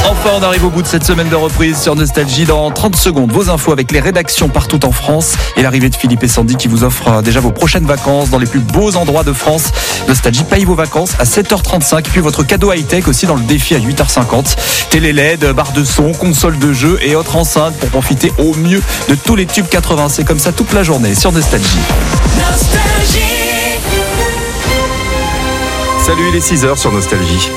Enfin, on arrive au bout de cette semaine de reprise sur Nostalgie. Dans 30 secondes, vos infos avec les rédactions partout en France et l'arrivée de Philippe et Sandy qui vous offrent déjà vos prochaines vacances dans les plus beaux endroits de France. Nostalgie paye vos vacances à 7h35 et puis votre cadeau high-tech aussi dans le défi à 8h50. Télé LED, barre de son, console de jeu et autres enceintes pour profiter au mieux de tous les tubes 80. C'est comme ça toute la journée sur Nostalgie. Salut, il est 6h sur Nostalgie.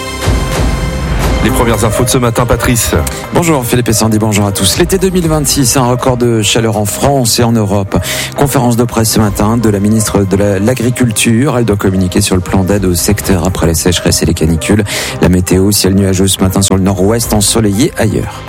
Les premières infos de ce matin, Patrice. Bonjour Philippe et Sandy, bonjour à tous. L'été 2026, un record de chaleur en France et en Europe. Conférence de presse ce matin de la ministre de l'Agriculture. Elle doit communiquer sur le plan d'aide au secteur après la sécheresse et les canicules. La météo, ciel nuageux ce matin sur le nord-ouest, ensoleillé ailleurs.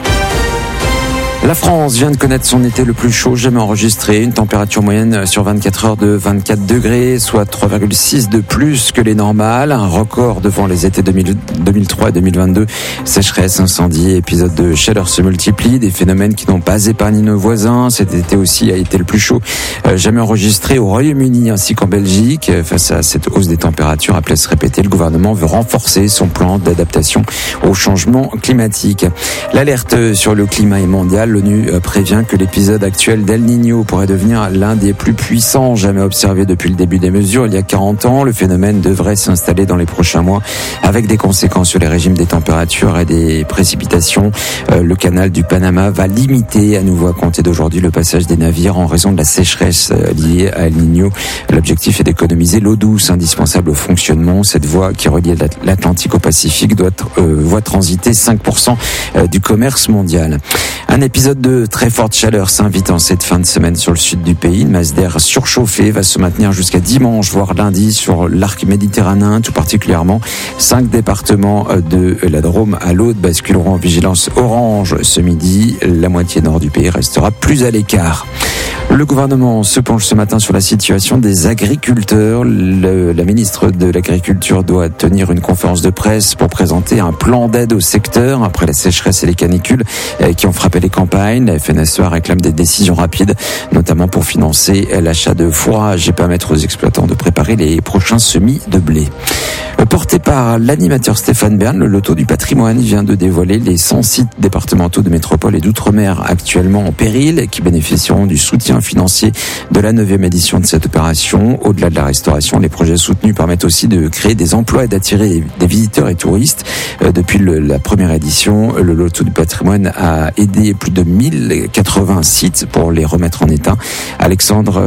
La France vient de connaître son été le plus chaud jamais enregistré. Une température moyenne sur 24 heures de 24 degrés, soit 3,6 de plus que les normales. Un record devant les étés 2003 et 2022. Sécheresse, incendie, épisodes de chaleur se multiplient. Des phénomènes qui n'ont pas épargné nos voisins. Cet été aussi a été le plus chaud jamais enregistré au Royaume-Uni ainsi qu'en Belgique. Face à cette hausse des températures appelée à se répéter, le gouvernement veut renforcer son plan d'adaptation au changement climatique. L'alerte sur le climat est mondiale. L'ONU prévient que l'épisode actuel d'El Niño pourrait devenir l'un des plus puissants jamais observés depuis le début des mesures il y a 40 ans. Le phénomène devrait s'installer dans les prochains mois avec des conséquences sur les régimes des températures et des précipitations. Le canal du Panama va limiter à nouveau à compter d'aujourd'hui le passage des navires en raison de la sécheresse liée à El Niño. L'objectif est d'économiser l'eau douce indispensable au fonctionnement. Cette voie qui relie l'Atlantique au Pacifique doit voit transiter 5% du commerce mondial. Un épisode de très forte chaleur s'invite en cette fin de semaine sur le sud du pays. Une masse d'air surchauffée va se maintenir jusqu'à dimanche, voire lundi sur l'arc méditerranéen, tout particulièrement. 5 départements de la Drôme à l'Aude basculeront en vigilance orange ce midi. La moitié nord du pays restera plus à l'écart. Le gouvernement se penche ce matin sur la situation des agriculteurs. La ministre de l'Agriculture doit tenir une conférence de presse pour présenter un plan d'aide au secteur après la sécheresse et les canicules qui ont frappé les campagnes. La FNSEA réclame des décisions rapides, notamment pour financer l'achat de fourrage et permettre aux exploitants de préparer les prochains semis de blé. Porté par l'animateur Stéphane Bern, le loto du patrimoine vient de dévoiler les 100 sites départementaux de métropole et d'outre-mer actuellement en péril qui bénéficieront du soutien financier de la 9e édition de cette opération. Au-delà de la restauration, les projets soutenus permettent aussi de créer des emplois et d'attirer des visiteurs et touristes. Depuis la première édition, le loto du patrimoine a aidé plus de 1080 sites pour les remettre en état. Alexandre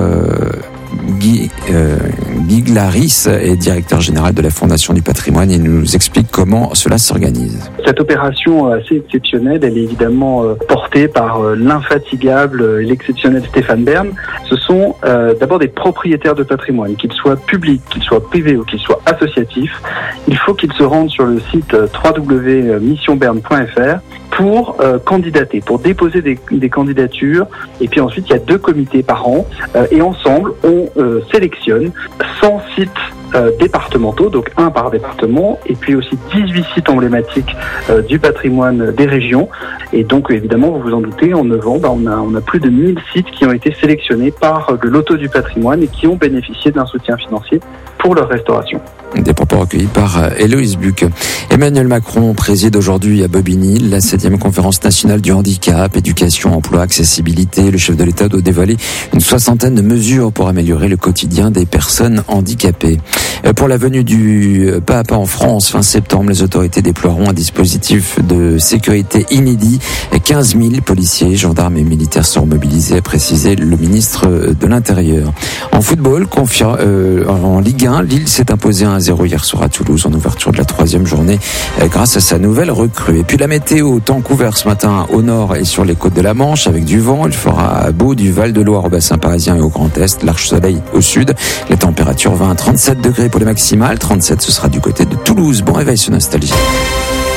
Guiglaris est directeur général de la Fondation du patrimoine et nous explique comment cela s'organise. Cette opération assez exceptionnelle, elle est évidemment portée par l'infatigable et l'exceptionnel Stéphane Bern. Ce sont d'abord des propriétaires de patrimoine, qu'ils soient publics, qu'ils soient privés ou qu'ils soient associatifs. Il faut qu'ils se rendent sur le site www.missionbern.fr pour candidater, pour déposer des candidatures. Et puis ensuite, il y a 2 comités par an et ensemble, on sélectionne 100 sites départementaux, donc 1 par département, et puis aussi 18 sites emblématiques du patrimoine des régions. Et donc évidemment, vous vous en doutez, en 9 ans, on a plus de 1000 sites qui ont été sélectionnés par le loto du patrimoine et qui ont bénéficié d'un soutien financier pour leur restauration. Des propos recueillis par Héloïse Buc. Emmanuel Macron préside aujourd'hui à Bobigny la 7e conférence nationale du handicap, éducation, emploi, accessibilité. Le chef de l'État doit dévoiler une 60aine de mesures pour améliorer le quotidien des personnes handicapées. Pour la venue du pas à pas en France, fin septembre, les autorités déploieront un dispositif de sécurité inédit. 15 000 policiers, gendarmes et militaires seront mobilisés, a précisé le ministre de l'Intérieur. En football, en Ligue 1, Lille s'est imposé 1-0 hier soir à Toulouse en ouverture de la 3e journée grâce à sa nouvelle recrue. Et puis la météo, temps couvert ce matin au nord et sur les côtes de la Manche avec du vent. Il fera beau du Val-de-Loire au bassin parisien et au Grand Est, large soleil au sud. Les températures 20 à 37 degrés pour les maximales, 37 ce sera du côté de Toulouse. Bon réveil sur Nostalgie.